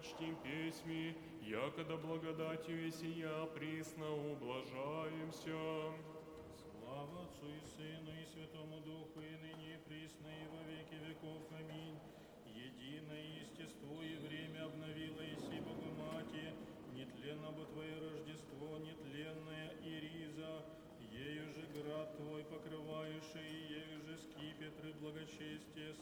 почтим песьми, якогда благодатью и сия присно ублажаемся. Слава Отцу и Сыну и Святому Духу, и ныне и присно, и во веки веков. Аминь. Единое естество и время обновило Иси, Богомати, нетленно бы Твое Рождество, нетленная Ириза, ею же град Твой покрывающий, ею же скипетры благочестия